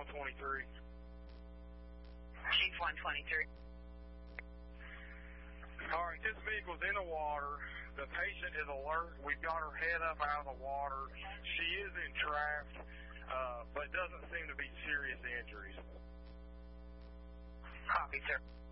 123. Chief 123. All right, this vehicle's in the water. The patient is alert. We've got her head up out of the water. She is entrapped, but doesn't seem to be serious injuries. Copy, sir.